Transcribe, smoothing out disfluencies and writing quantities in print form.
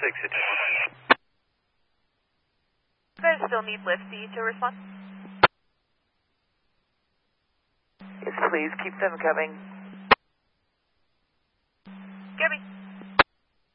You guys still need Lift C to respond? Yes, please keep them coming.